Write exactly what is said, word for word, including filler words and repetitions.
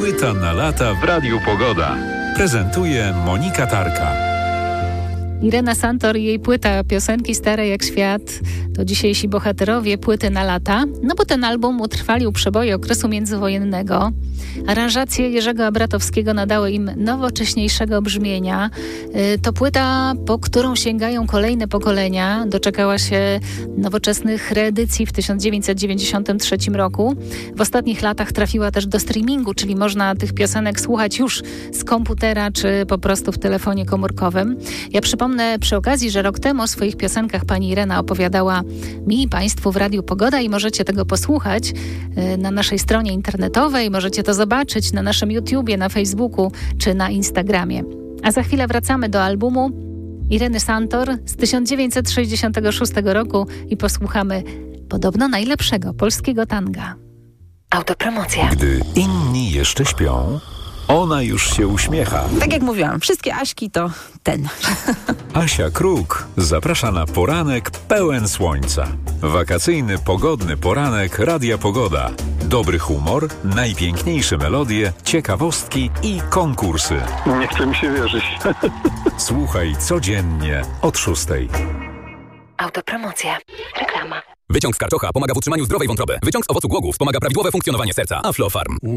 Płyta na lata w Radiu Pogoda. Prezentuje Monika Tarka. Irena Santor i jej płyta Piosenki stare jak świat to dzisiejsi bohaterowie płyty na lata, no bo ten album utrwalił przeboje okresu międzywojennego. Aranżacje Jerzego Abratowskiego nadały im nowocześniejszego brzmienia. To płyta, po którą sięgają kolejne pokolenia. Doczekała się nowoczesnych reedycji w tysiąc dziewięćset dziewięćdziesiątym trzecim roku. W ostatnich latach trafiła też do streamingu, czyli można tych piosenek słuchać już z komputera czy po prostu w telefonie komórkowym. Ja przypomnę przy okazji, że rok temu o swoich piosenkach pani Irena opowiadała mi i państwu w Radiu Pogoda i możecie tego posłuchać na naszej stronie internetowej. Możecie to zobaczyć na naszym YouTubie, na Facebooku czy na Instagramie. A za chwilę wracamy do albumu Ireny Santor z tysiąc dziewięćset sześćdziesiątego szóstego roku i posłuchamy podobno najlepszego polskiego tanga. Autopromocja. Gdy inni jeszcze śpią, ona już się uśmiecha. Tak jak mówiłam, wszystkie Aśki to ten. Asia Kruk zaprasza na poranek pełen słońca. Wakacyjny, pogodny poranek Radia Pogoda. Dobry humor, najpiękniejsze melodie, ciekawostki i konkursy. Nie chce mi się wierzyć. Słuchaj codziennie od szóstej. Autopromocja. Reklama. Wyciąg z karczocha pomaga w utrzymaniu zdrowej wątroby. Wyciąg z owocu głogów wspomaga prawidłowe funkcjonowanie serca. Aflofarm.